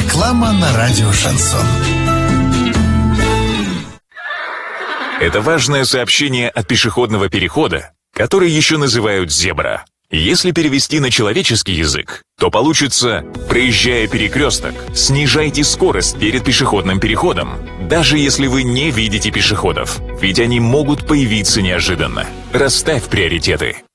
Реклама на радио «Шансон». Это важное сообщение от пешеходного перехода, который еще называют «зебра». Если перевести на человеческий язык, то получится: проезжая перекресток, снижайте скорость перед пешеходным переходом, даже если вы не видите пешеходов, ведь они могут появиться неожиданно. Расставь приоритеты.